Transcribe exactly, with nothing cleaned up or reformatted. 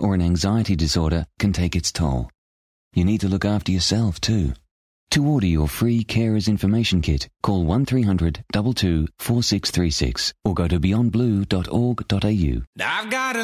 or an anxiety disorder can take its toll. You need to look after yourself too. To order your free Carers Information Kit, call one three hundred two two four six three six or go to beyond blue dot org dot a u. I've got a